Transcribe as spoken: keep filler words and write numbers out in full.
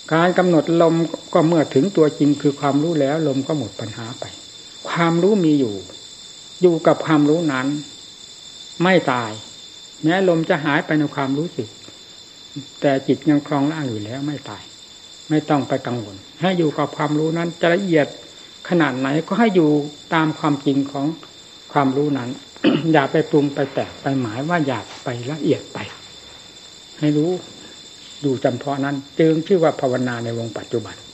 การกำหนดลมก็เมื่อถึงตัวจริงคือความรู้แล้วลมก็หมดปัญหาไปความรู้มีอยู่อยู่กับความรู้นั้นไม่ตายแม้ลมจะหายไปในความรู้สึกแต่จิตยังครองร่างอยู่แล้วไม่ตายไม่ต้องไปกังวลให้อยู่กับความรู้นั้นจะละเอียดขนาดไหนก็ให้อยู่ตามความจริงของความรู้นั้น อย่าไปปรุงไปแตกไปหมายว่าอยากไปละเอียดไปให้รู้ดูจำเพาะนั้นจึงชื่อว่าภาวนาในวงปัจจุบัน